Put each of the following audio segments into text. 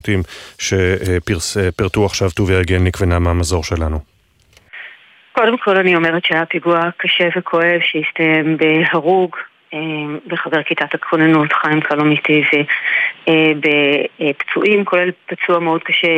הציטוטים שפרטו עכשיו טוביה גלניק ונעמה מזור שלנו? קודם כל אני אומרת שהיה פיגוע קשה וכואב שהסתיים בהרוג בחבר כיתת הכוננות חיים קלומיטי ובפצועים, כולל פצוע מאוד קשה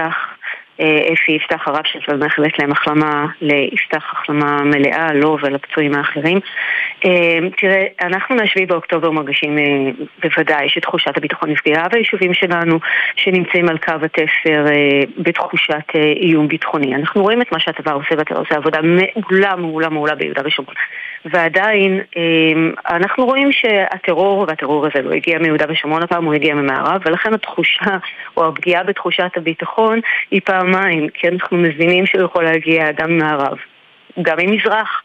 אפי יפתח, הרב של מאחלת להם החלמה, ליפתח החלמה מלאה, לו ולפצועים האחרים. תראה, אנחנו מה7 באוקטובר מרגישים בוודאי שתחושת הביטחון נפגעה, והיישובים שלנו שנמצאים על קו התפר בתחושת איום ביטחוני. אנחנו רואים את מה שהצבא עושה, ואתה עושה עבודה מעולה ביהודה ושומרון. ועדיין אנחנו רואים שהטרור, והטרור הזה לא הגיע מיהודה ושומרון הפעם, הוא הגיע ממערב, ולכן התחושה או הפגיעה בתחושת הביטחון היא פעמיים, כי אנחנו מבינים שהוא יכול להגיע גם ממערב, גם ממזרח.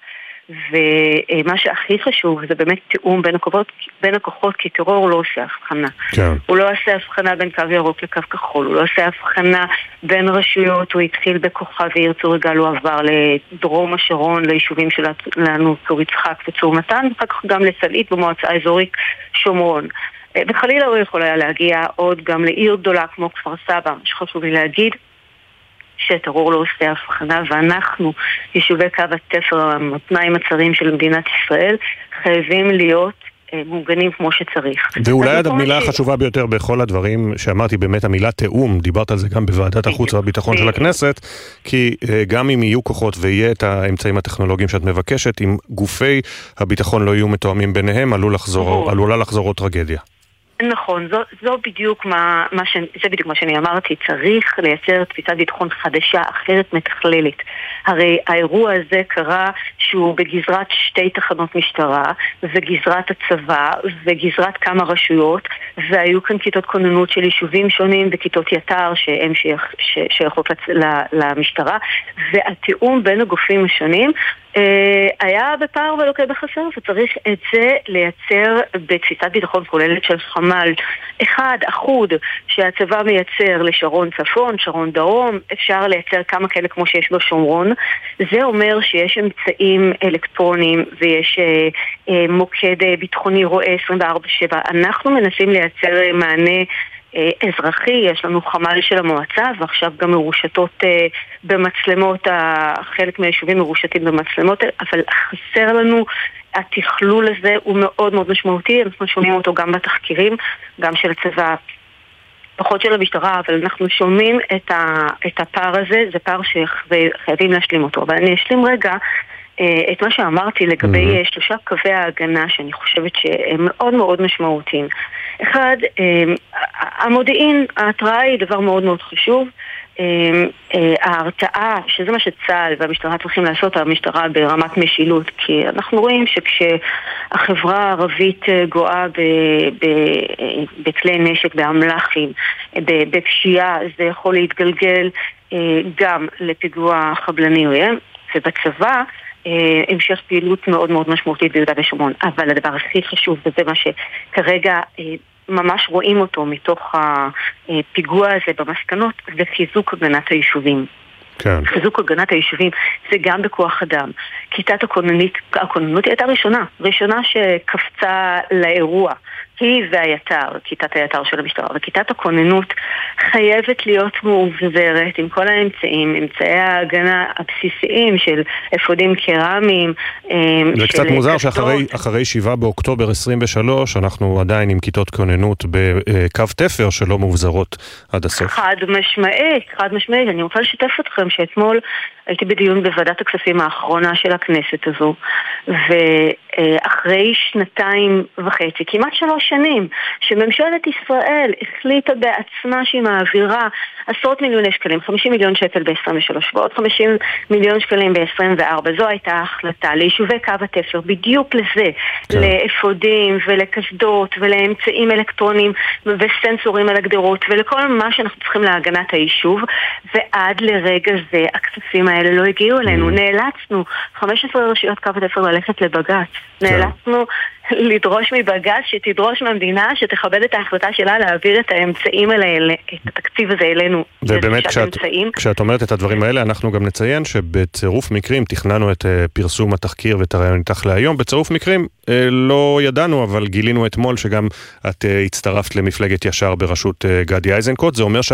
ומה שהכי חשוב זה באמת תיאום בין הכוחות, כי טרור לא עושה הבחנה. כן. הוא לא עושה הבחנה בין קו ירוק לקו כחול, הוא לא עושה הבחנה בין רשויות, הוא התחיל בכוכב ועיר צור יגאל, הוא עבר לדרום השרון, ליישובים שלנו צור יצחק וצור מתן, ואחר כך גם לצלעית במועצה האזורית שומרון. וחלילה הוא יכול היה להגיע עוד גם לעיר גדולה כמו כפר סבא, שחשוב לי להגיד, שטרור לא עושה הבחנה, ואנחנו, יישובי קו התפר, התנאים הצרים של מדינת ישראל, חייבים להיות מוגנים כמו שצריך. ואולי המילה החשובה ביותר בכל הדברים שאמרתי, באמת המילה תיאום, דיברת על זה גם בוועדת החוץ והביטחון של הכנסת, כי גם אם יהיו כוחות ויהיה את האמצעים הטכנולוגיים שאת מבקשת, אם גופי הביטחון לא יהיו מתואמים ביניהם, עלולה לחזור עוד טרגדיה. נכון, זה בדיוק מה שאני אמרתי, צריך לייצר תפיסת ביטחון חדשה, אחרת מתכללת. הרי האירוע הזה קרה שהוא בגזרת 2 תחנות משטרה, וגזרת הצבא, וגזרת כמה רשויות, והיו כאן כיתות כוננות של יישובים שונים, וכיתות יתר שהן שייכות למשטרה, והתיאום בין הגופים השונים היה בפער ולוקה בחסר, וצריך את זה לייצר בתפיסת ביטחון כוללת של חמ"ל אחד, אחוד, שהצבא מייצר לשרון צפון, שרון דרום, אפשר לייצר כמה כאלה כמו שיש בשומרון. זה אומר שיש אמצעים אלקטרוניים ויש מוקד ביטחוני רואה 24/7. אנחנו מנסים לייצר מענה אזרחי, יש לנו חמ"ל של המועצה, ועכשיו גם מרושתות במצלמות, חלק מהיישובים מרושתים במצלמות, אבל חסר לנו, התכלול הזה הוא מאוד מאוד משמעותי, אנחנו שומעים אותו גם בתחקירים, גם של הצבא, פחות של המשטרה, אבל אנחנו שומעים את הפער הזה, זה פער שחייבים להשלים אותו. אבל אני אשלים רגע את מה שאמרתי לגבי 3 קווי ההגנה שאני חושבת שהם מאוד מאוד משמעותיים. אחד, המודיעין, ההתראה היא דבר מאוד מאוד חשוב. ההרתעה, שזה מה שצה"ל והמשטרה צריכים לעשות, המשטרה ברמת משילות, כי אנחנו רואים שכשהחברה הערבית גואה בכלי נשק, באמל"חים, בפשיעה, זה יכול להתגלגל גם לפיגוע חבלני עוין, ובצבא המשך פעילות מאוד מאוד משמעותית ביהודה ושומרון. אבל הדבר הכי חשוב, וזה מה שכרגע ממש רואים אותו מתוך הפיגוע הזה במסקנות, זה חיזוק הגנת היישובים. כן. חיזוק הגנת היישובים זה גם בכוח אדם. כיתת הכוננות הייתה ראשונה שקפצה לאירוע. היא והיתר, כיתת היתר של המשטרה, וכיתת הכוננות חייבת להיות מאובזרת עם כל האמצעים, אמצעי ההגנה הבסיסיים של אפודים קרמיים. זה קצת מוזר שאחרי 7 באוקטובר 23 אנחנו עדיין עם כיתות כוננות בקו תפר שלא מאובזרות עד הסוף. חד משמעית. אני רוצה לשתף אתכם שאתמול הייתי בדיון בוועדת הכספים האחרונה של הכנסת הזו, ואחרי 2.5, כמעט 3 שנים, שממשלת ישראל החליטה בעצמה שהיא מעבירה עשרות מיליוני שקלים, 50 מיליון שקל ב-23 ועוד 50 מיליון שקלים ב-24, זו הייתה ההחלטה ליישובי קו התפר, בדיוק לזה, לאפודים ולקסדות ולאמצעים אלקטרוניים וסנסורים על הגדרות ולכל מה שאנחנו צריכים להגנת היישוב, ועד לרגע זה הכספים האלה לא הגיעו אלינו, נאלצנו 15 רשויות קו התפר ללכת לבג"ץ, נאלצנו לדרוש מבג"ץ שתדרוש מהמדינה שתכבד את ההחלטה שלה להעביר את האמצעים האלה, את התקציב הזה אלינו. ובאמת כשאת אומרת את הדברים האלה, אנחנו גם נציין שבצירוף מקרים תכננו את פרסום התחקיר ואת הרעיון איתך להיום, בצירוף מקרים לא ידענו, אבל גילינו אתמול שגם את הצטרפת למפלגת ישר בראשות גדי איזנקוט, זה אומר